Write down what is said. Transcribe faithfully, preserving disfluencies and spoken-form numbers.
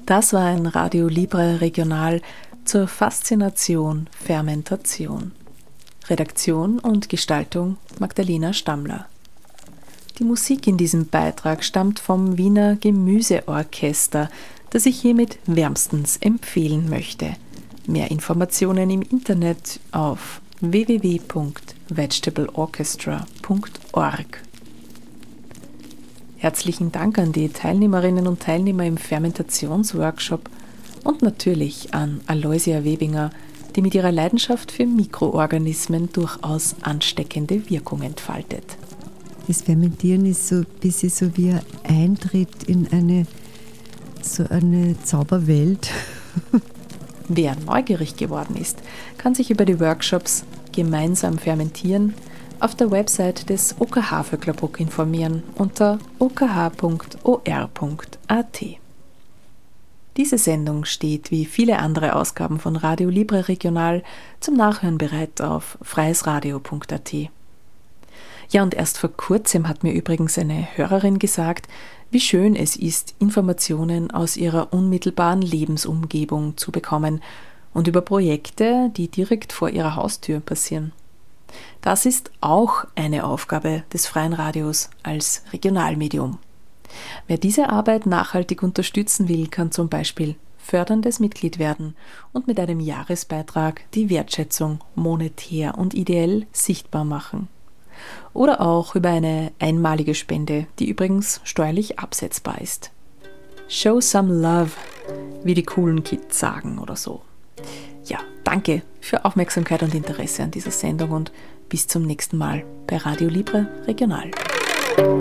Das war ein Radio Libre Regional zur Faszination Fermentation. Redaktion und Gestaltung Magdalena Stammler. Die Musik in diesem Beitrag stammt vom Wiener Gemüseorchester, das ich hiermit wärmstens empfehlen möchte. Mehr Informationen im Internet auf w w w punkt vegetable orchestra punkt org. Herzlichen Dank an die Teilnehmerinnen und Teilnehmer im Fermentationsworkshop und natürlich an Aloysia Webinger, die mit ihrer Leidenschaft für Mikroorganismen durchaus ansteckende Wirkung entfaltet. Das Fermentieren ist so ein bisschen so wie ein Eintritt in eine, so eine Zauberwelt. Wer neugierig geworden ist, kann sich über die Workshops Gemeinsam fermentieren auf der Website des O K H Vöcklerbruck informieren unter o k h punkt o r punkt a t. Diese Sendung steht wie viele andere Ausgaben von Radio Libre Regional zum Nachhören bereit auf freiesradio punkt a t. Ja, und erst vor kurzem hat mir übrigens eine Hörerin gesagt, wie schön es ist, Informationen aus ihrer unmittelbaren Lebensumgebung zu bekommen und über Projekte, die direkt vor ihrer Haustür passieren. Das ist auch eine Aufgabe des Freien Radios als Regionalmedium. Wer diese Arbeit nachhaltig unterstützen will, kann zum Beispiel förderndes Mitglied werden und mit einem Jahresbeitrag die Wertschätzung monetär und ideell sichtbar machen. Oder auch über eine einmalige Spende, die übrigens steuerlich absetzbar ist. Show some love, wie die coolen Kids sagen oder so. Ja, danke für Aufmerksamkeit und Interesse an dieser Sendung und bis zum nächsten Mal bei Radio Libre Regional.